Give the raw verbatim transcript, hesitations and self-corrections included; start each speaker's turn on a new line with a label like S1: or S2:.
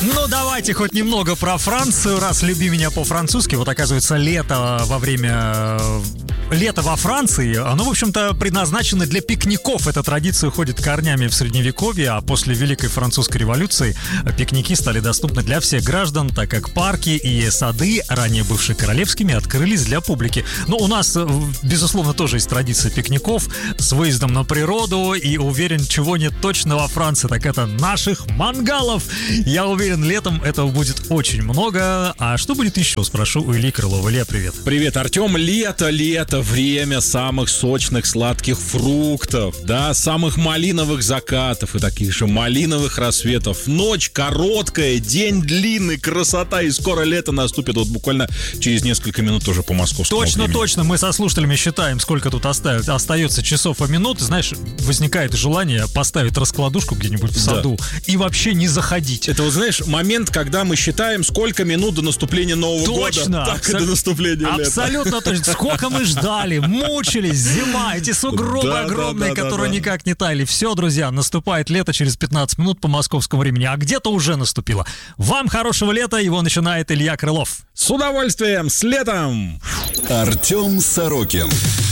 S1: Ну, давайте хоть немного про Францию, раз люби меня по-французски. Вот, оказывается, лето во время... Лето во Франции, оно, в общем-то, предназначено для пикников. Эта традиция уходит корнями в Средневековье, а после Великой Французской революции пикники стали доступны для всех граждан, так как парки и сады, ранее бывшие королевскими, открылись для публики. Но у нас, безусловно, тоже есть традиция пикников с выездом на природу, и уверен, чего нет точно во Франции, так это наших мангалов. Я уверен, летом этого будет очень много. А что будет еще, спрошу у Ильи Крылова. Илья, привет.
S2: Привет, Артем. Лето, лето. Время самых сочных сладких фруктов, да, самых малиновых закатов и таких же малиновых рассветов. Ночь короткая, день длинный, красота, и скоро лето наступит, вот буквально через несколько минут уже по московскому
S1: Точно,
S2: времени.
S1: точно, мы со слушателями считаем, сколько тут оставит, остается часов и минут. Знаешь, возникает желание поставить раскладушку где-нибудь в саду, да, и вообще не заходить.
S2: Это вот, знаешь, момент, когда мы считаем, сколько минут до наступления Нового
S1: точно,
S2: года. Так
S1: абсо-
S2: и до наступления лета.
S1: Абсолютно точно. Сколько мы ждали, мучились, зима, эти сугробы
S2: да,
S1: огромные,
S2: да, да,
S1: которые
S2: да, да.
S1: никак не таяли. Все, друзья, наступает лето через пятнадцать минут по московскому времени, а где-то уже наступило. Вам хорошего лета, его начинает Илья Крылов.
S2: С удовольствием, с летом!
S3: Артем Сорокин.